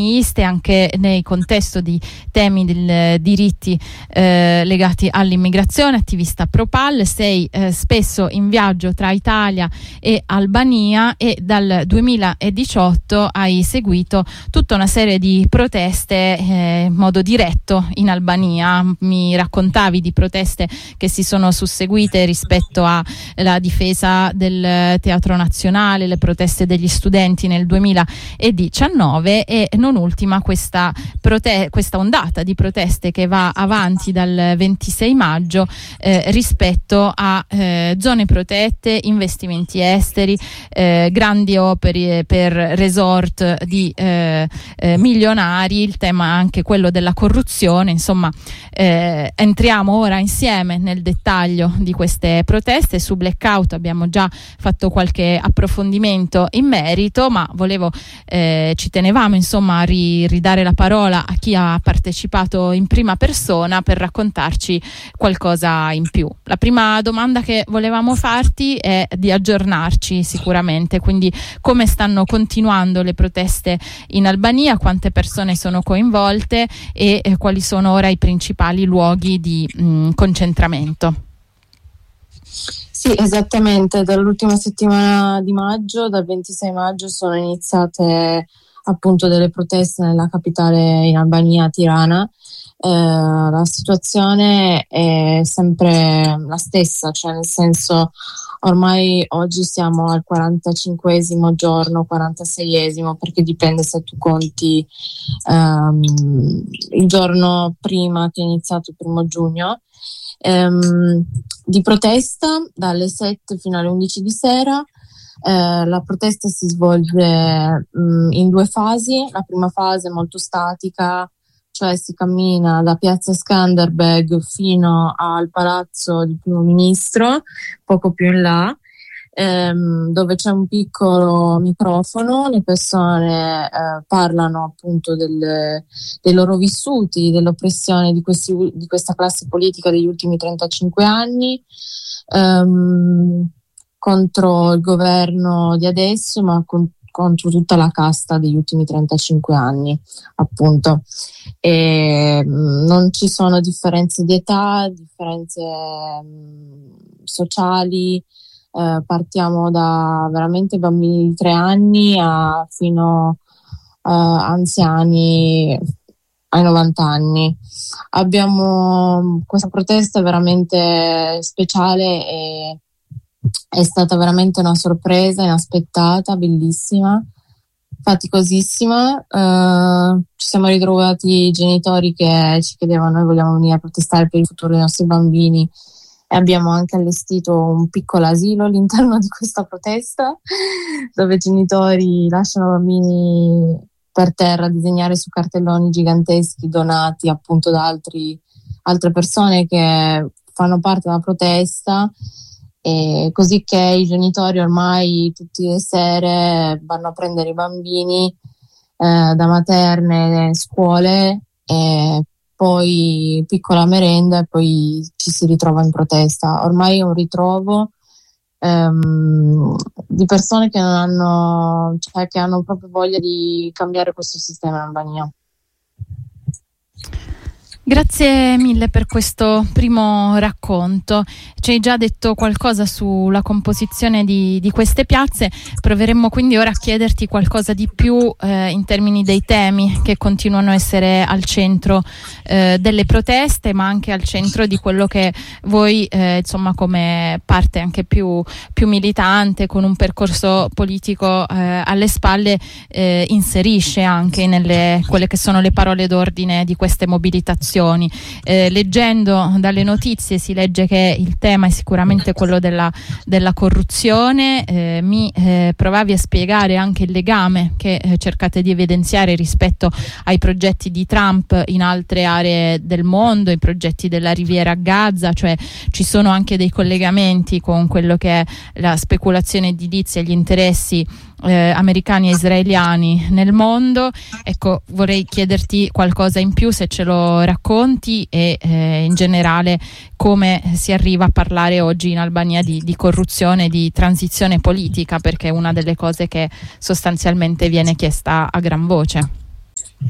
femministe anche nel contesto di temi dei diritti legati all'immigrazione, attivista pro-PAL. Sei spesso in viaggio tra Italia e Albania e dal 2018 hai seguito tutta una serie di proteste in modo diretto in Albania. Mi raccontavi di proteste che si sono susseguite rispetto alla difesa del Teatro Nazionale, le proteste degli studenti nel 2019 e non ultima questa ondata di proteste che va avanti dal 26 maggio rispetto a zone protette, investimenti esteri, grandi opere per resort di milionari, il tema anche quello della corruzione. Insomma, entriamo ora insieme nel dettaglio di queste proteste. Su Blackout abbiamo già fatto qualche approfondimento in merito, ma ci tenevamo insomma a ridare la parola a chi ha partecipato in prima persona per raccontarci qualcosa in più. La prima domanda che volevamo farti è di aggiornarci sicuramente, quindi come stanno continuando le proteste in Albania, quante persone sono coinvolte e quali sono ora i principali luoghi di concentramento. Sì, esattamente, dall'ultima settimana di maggio, dal 26 maggio sono iniziate appunto delle proteste nella capitale in Albania, Tirana. La situazione è sempre la stessa, cioè nel senso ormai oggi siamo al 45esimo giorno, 46esimo, perché dipende se tu conti il giorno prima che è iniziato il 1 giugno. Di protesta dalle 7 fino alle 11 di sera. La protesta si svolge in 2 fasi. La prima fase è molto statica, cioè si cammina da piazza Skanderbeg fino al palazzo del primo ministro, poco più in là, dove c'è un piccolo microfono. Le persone parlano appunto dei loro vissuti, dell'oppressione di questa classe politica degli ultimi 35 anni, contro il governo di adesso, ma contro tutta la casta degli ultimi 35 anni, appunto. E non ci sono differenze di età, differenze sociali. Partiamo da veramente bambini di 3 anni fino a anziani ai 90 anni. Abbiamo questa protesta veramente speciale e è stata veramente una sorpresa inaspettata, bellissima, faticosissima. Ci siamo ritrovati i genitori che ci chiedevano: noi vogliamo venire a protestare per il futuro dei nostri bambini, e abbiamo anche allestito un piccolo asilo all'interno di questa protesta, dove i genitori lasciano bambini per terra a disegnare su cartelloni giganteschi donati appunto da altre persone che fanno parte della protesta, e così che i genitori ormai tutte le sere vanno a prendere i bambini da materne, scuole, e poi piccola merenda e poi ci si ritrova in protesta. Ormai è un ritrovo di persone che che hanno proprio voglia di cambiare questo sistema in Albania. Grazie mille per questo primo racconto. Ci hai già detto qualcosa sulla composizione di queste piazze. Proveremmo quindi ora a chiederti qualcosa di più in termini dei temi che continuano a essere al centro delle proteste, ma anche al centro di quello che voi insomma come parte anche più militante, con un percorso politico alle spalle, inserisce anche nelle quelle che sono le parole d'ordine di queste mobilitazioni. Leggendo dalle notizie si legge che il tema è sicuramente quello della corruzione. Mi provavi a spiegare anche il legame che cercate di evidenziare rispetto ai progetti di Trump in altre aree del mondo, i progetti della Riviera a Gaza, cioè ci sono anche dei collegamenti con quello che è la speculazione edilizia e gli interessi americani e israeliani nel mondo. Ecco, vorrei chiederti qualcosa in più, se ce lo racconti, e in generale come si arriva a parlare oggi in Albania di corruzione, di transizione politica, perché è una delle cose che sostanzialmente viene chiesta a gran voce.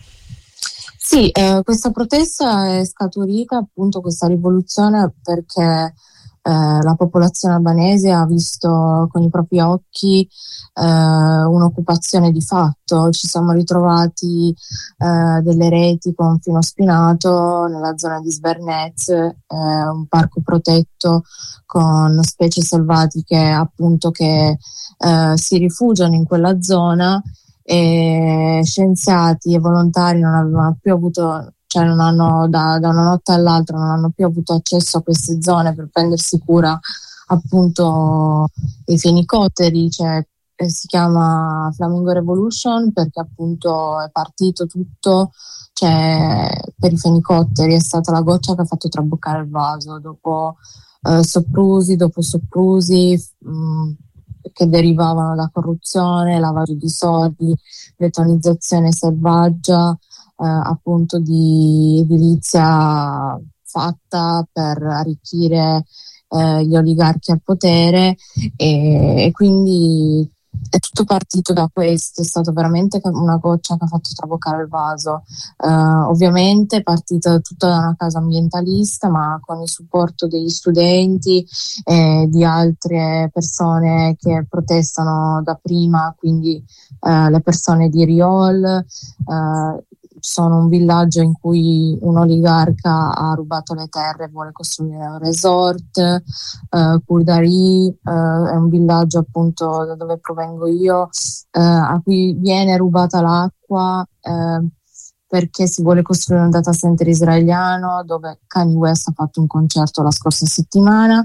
Sì, questa protesta è scaturita appunto questa rivoluzione perché la popolazione albanese ha visto con i propri occhi un'occupazione di fatto. Ci siamo ritrovati delle reti con filo spinato nella zona di Svernez, un parco protetto con specie selvatiche appunto che si rifugiano in quella zona, e scienziati e volontari non avevano più avuto, cioè non hanno da una notte all'altra non hanno più avuto accesso a queste zone per prendersi cura appunto dei fenicotteri, cioè si chiama Flamingo Revolution perché appunto è partito tutto, cioè, per i fenicotteri. È stata la goccia che ha fatto traboccare il vaso dopo soprusi dopo soprusi, che derivavano da corruzione, lavaggio di soldi, lettonizzazione selvaggia, appunto di edilizia fatta per arricchire gli oligarchi al potere, e quindi è tutto partito da questo. È stato veramente una goccia che ha fatto traboccare il vaso. Ovviamente è partita tutta da una causa ambientalista, ma con il supporto degli studenti e di altre persone che protestano da prima, quindi le persone di Riol. Sono un villaggio in cui un oligarca ha rubato le terre e vuole costruire un resort. Kurdari è un villaggio appunto da dove provengo io, a cui viene rubata l'acqua perché si vuole costruire un data center israeliano dove Kanye West ha fatto un concerto la scorsa settimana.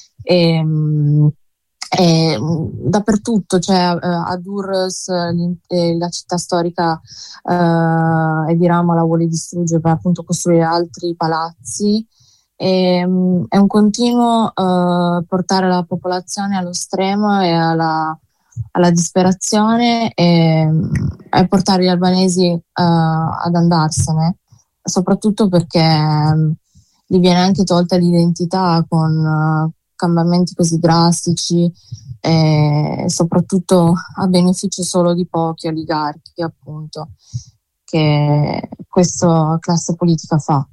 E dappertutto, cioè a Durrës, la città storica, Edi Rama la vuole distruggere per appunto costruire altri palazzi. È un continuo portare la popolazione allo stremo e alla disperazione, e portare gli albanesi ad andarsene, soprattutto perché gli viene anche tolta l'identità con cambiamenti così drastici, e soprattutto a beneficio solo di pochi oligarchi, appunto, che questa classe politica fa.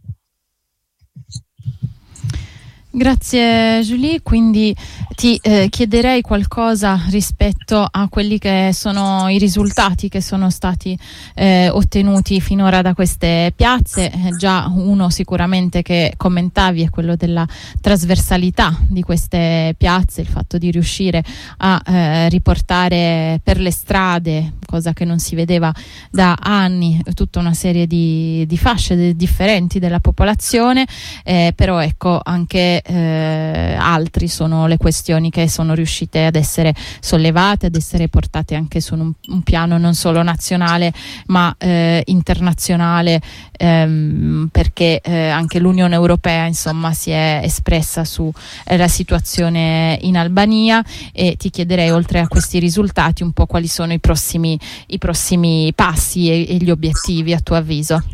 Grazie Julie, quindi ti chiederei qualcosa rispetto a quelli che sono i risultati che sono stati ottenuti finora da queste piazze. Già uno sicuramente che commentavi è quello della trasversalità di queste piazze, il fatto di riuscire a riportare per le strade, cosa che non si vedeva da anni, tutta una serie di fasce differenti della popolazione, però ecco anche altri sono le questioni che sono riuscite ad essere sollevate, ad essere portate anche su un piano non solo nazionale ma internazionale, perché anche l'Unione Europea insomma si è espressa su la situazione in Albania. E ti chiederei, oltre a questi risultati, un po' quali sono i prossimi passi e gli obiettivi a tuo avviso.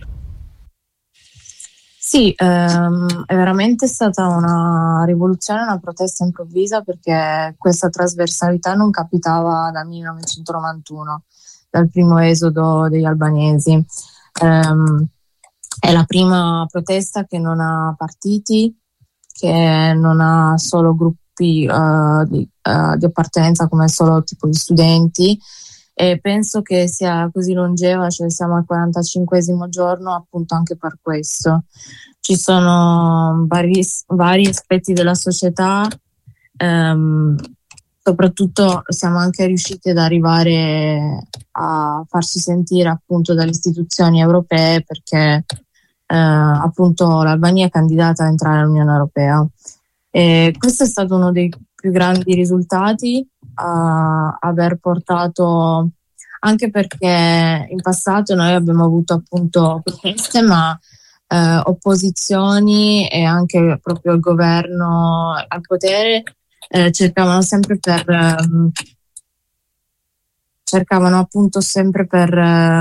Sì, è veramente stata una rivoluzione, una protesta improvvisa, perché questa trasversalità non capitava dal 1991, dal primo esodo degli albanesi. È la prima protesta che non ha partiti, che non ha solo gruppi di appartenenza come solo tipo gli studenti, e penso che sia così longeva, cioè siamo al 45esimo giorno appunto anche per questo. Ci sono vari aspetti della società, soprattutto siamo anche riusciti ad arrivare a farci sentire appunto dalle istituzioni europee, perché appunto l'Albania è candidata a entrare all'Unione Europea, e questo è stato uno dei più grandi risultati aver portato, anche perché in passato noi abbiamo avuto appunto proteste, ma opposizioni e anche proprio il governo al potere cercavano appunto sempre per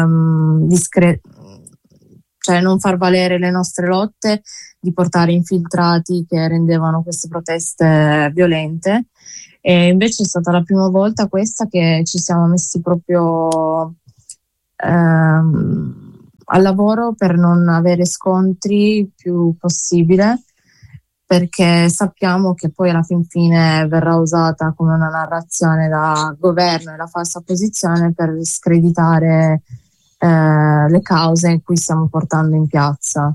cioè non far valere le nostre lotte, di portare infiltrati che rendevano queste proteste violente. E invece è stata la prima volta questa che ci siamo messi proprio al lavoro per non avere scontri il più possibile, perché sappiamo che poi alla fin fine verrà usata come una narrazione da governo e la falsa opposizione per screditare le cause in cui stiamo portando in piazza.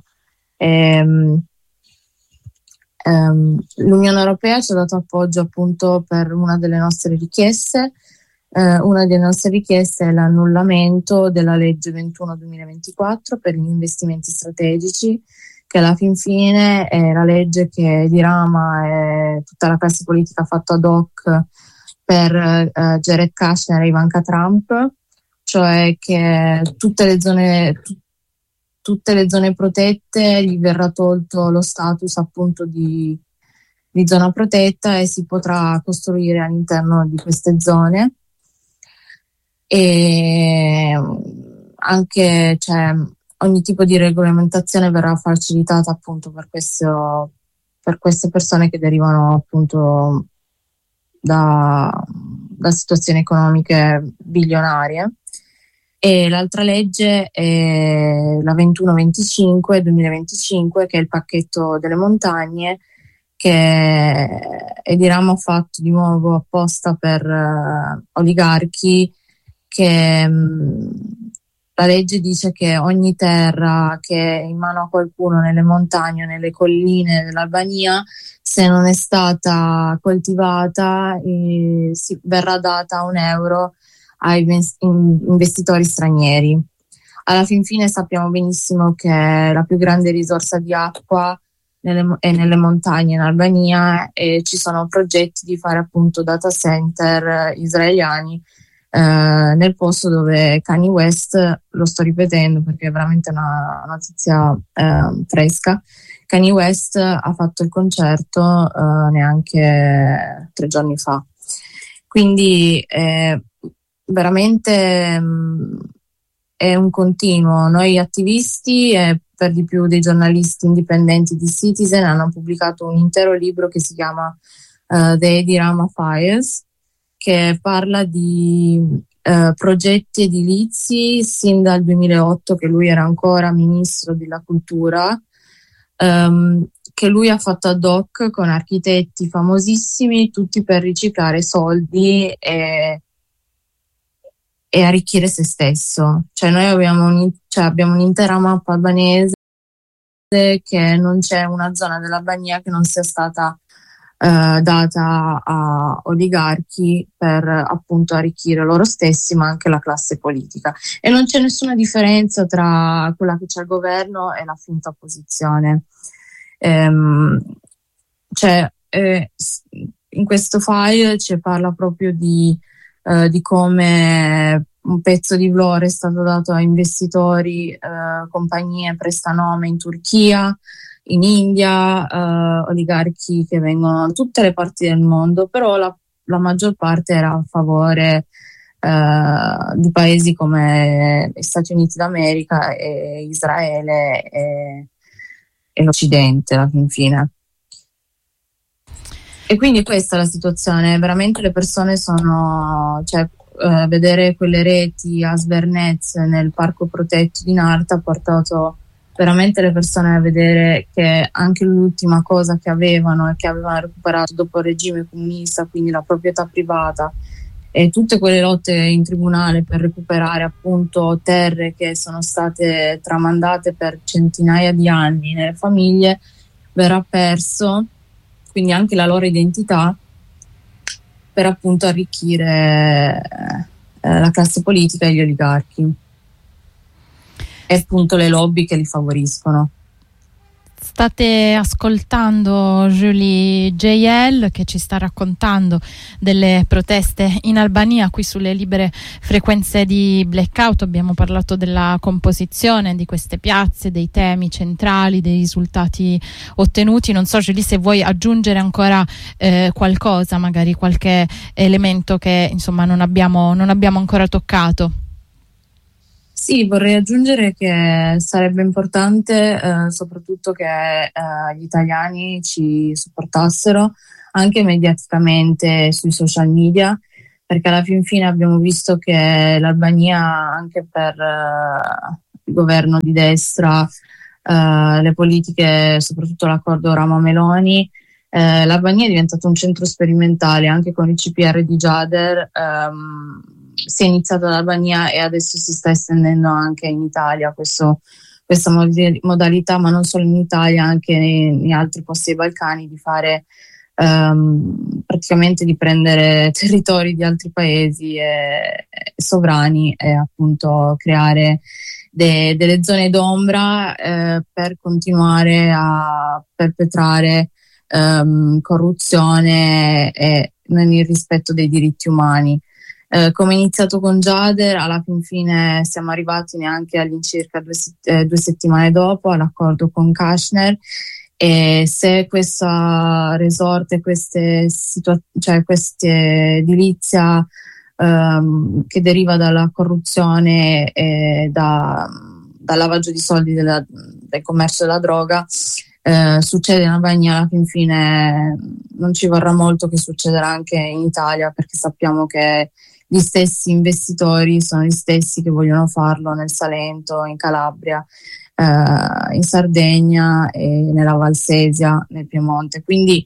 L'Unione Europea ci ha dato appoggio appunto per una delle nostre richieste. Una delle nostre richieste è l'annullamento della legge 21/2024 per gli investimenti strategici, che alla fin fine è la legge che dirama e tutta la classe politica ha fatto ad hoc per Jared Kushner e Ivanka Trump, cioè che tutte le zone protette gli verrà tolto lo status appunto di zona protetta e si potrà costruire all'interno di queste zone. E anche ogni tipo di regolamentazione verrà facilitata appunto per queste persone che derivano appunto da situazioni economiche bilionarie. E l'altra legge è la 21/25/2025, che è il pacchetto delle montagne, che è di ramo fatto di nuovo apposta per oligarchi, che la legge dice che ogni terra che è in mano a qualcuno nelle montagne o nelle colline dell'Albania, se non è stata coltivata, verrà data €1 ai investitori stranieri. Alla fin fine sappiamo benissimo che la più grande risorsa di acqua è nelle montagne in Albania, e ci sono progetti di fare appunto data center israeliani nel posto dove Kanye West, lo sto ripetendo perché è veramente una notizia fresca, Kanye West ha fatto il concerto neanche 3 giorni fa. Quindi veramente è un continuo. Noi attivisti e per di più dei giornalisti indipendenti di Citizen hanno pubblicato un intero libro che si chiama The Edi Rama Files, che parla di progetti edilizi sin dal 2008, che lui era ancora ministro della cultura, che lui ha fatto ad hoc con architetti famosissimi, tutti per riciclare soldi e arricchire se stesso. Cioè noi abbiamo un'intera mappa albanese, che non c'è una zona dell'Albania che non sia stata data a oligarchi per appunto arricchire loro stessi, ma anche la classe politica. E non c'è nessuna differenza tra quella che c'è al governo e la finta opposizione. In questo file ci parla proprio di come un pezzo di Vlore è stato dato a investitori, compagnie prestanome in Turchia, in India, oligarchi che vengono da tutte le parti del mondo, però la maggior parte era a favore di paesi come gli Stati Uniti d'America e Israele e l'Occidente alla fin fine. E quindi questa è la situazione, veramente le persone vedere quelle reti a Svernez nel parco protetto di Narta ha portato veramente le persone a vedere che anche l'ultima cosa che avevano e che avevano recuperato dopo il regime comunista, quindi la proprietà privata e tutte quelle lotte in tribunale per recuperare appunto terre che sono state tramandate per centinaia di anni nelle famiglie, verrà perso, quindi anche la loro identità, per appunto arricchire la classe politica e gli oligarchi e appunto le lobby che li favoriscono. State ascoltando Julie JL che ci sta raccontando delle proteste in Albania qui sulle libere frequenze di Blackout. Abbiamo parlato della composizione di queste piazze, dei temi centrali, dei risultati ottenuti. Non so, Julie, se vuoi aggiungere ancora qualcosa, magari qualche elemento che insomma non abbiamo ancora toccato. Sì, vorrei aggiungere che sarebbe importante soprattutto che gli italiani ci supportassero anche mediaticamente sui social media, perché alla fin fine abbiamo visto che l'Albania, anche per governo di destra, le politiche, soprattutto l'accordo Rama-Meloni, l'Albania è diventato un centro sperimentale anche con il CPR di Jader. Si è iniziato in Albania e adesso si sta estendendo anche in Italia questa modalità, ma non solo in Italia, anche in altri posti dei Balcani, di fare praticamente di prendere territori di altri paesi sovrani e appunto creare delle zone d'ombra per continuare a perpetrare corruzione e non il rispetto dei diritti umani. Come è iniziato con Jader, alla fine siamo arrivati neanche all'incirca 2 settimane dopo all'accordo con Kashner, e se questa resort e queste edilizia che deriva dalla corruzione e dal lavaggio di soldi del commercio della droga succede in Albania, alla fine non ci vorrà molto che succederà anche in Italia, perché sappiamo che gli stessi investitori sono gli stessi che vogliono farlo nel Salento, in Calabria, in Sardegna e nella Valsesia, nel Piemonte. Quindi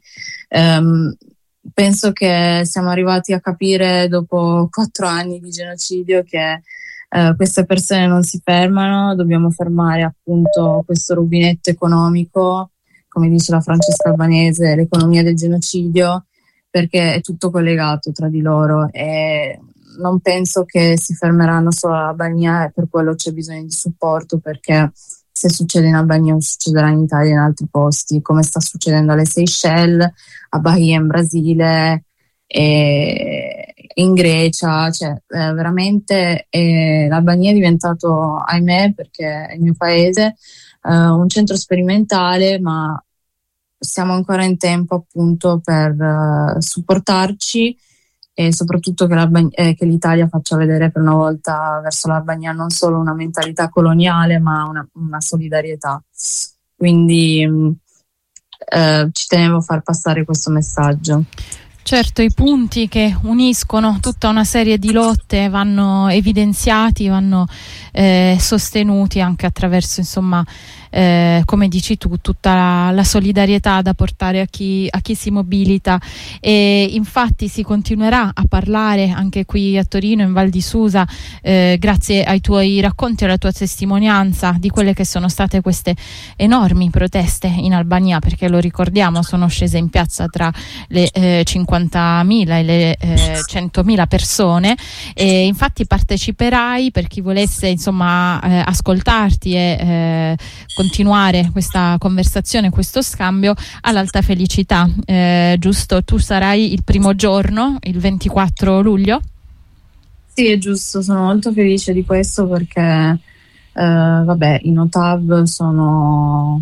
penso che siamo arrivati a capire dopo 4 anni di genocidio che queste persone non si fermano, dobbiamo fermare appunto questo rubinetto economico, come dice la Francesca Albanese, l'economia del genocidio, perché è tutto collegato tra di loro e non penso che si fermeranno solo all'Albania, e per quello c'è bisogno di supporto, perché se succede in Albania succederà in Italia e in altri posti, come sta succedendo alle Seychelles, a Bahia in Brasile e in Grecia. Veramente l'Albania è diventato, ahimè, perché è il mio paese, un centro sperimentale, ma siamo ancora in tempo appunto per supportarci, e soprattutto che l'Italia faccia vedere per una volta verso l'Albania non solo una mentalità coloniale, ma una solidarietà. Quindi ci tenevo a far passare questo messaggio. Certo, i punti che uniscono tutta una serie di lotte vanno evidenziati, vanno sostenuti anche attraverso, insomma, come dici tu, tutta la solidarietà da portare a chi si mobilita. E infatti si continuerà a parlare anche qui a Torino, in Val di Susa, grazie ai tuoi racconti e alla tua testimonianza di quelle che sono state queste enormi proteste in Albania, perché lo ricordiamo, sono scese in piazza tra le 50.000 e le 100.000 persone, e infatti parteciperai, per chi volesse insomma ascoltarti e continuare questa conversazione, questo scambio, all'Alta Felicità, giusto? Tu sarai il primo giorno, il 24 luglio? Sì, è giusto, sono molto felice di questo perché i Notav sono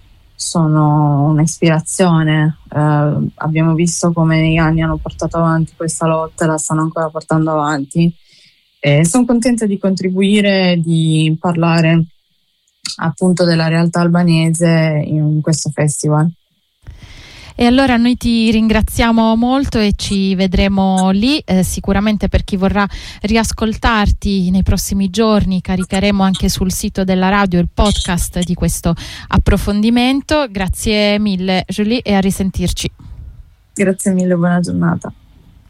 un'ispirazione. Abbiamo visto come negli anni hanno portato avanti questa lotta e la stanno ancora portando avanti, e sono contenta di contribuire, di parlare appunto della realtà albanese in questo festival. E allora noi ti ringraziamo molto e ci vedremo lì, sicuramente per chi vorrà riascoltarti nei prossimi giorni caricheremo anche sul sito della radio il podcast di questo approfondimento. Grazie mille Julie e a risentirci. Grazie mille, buona giornata.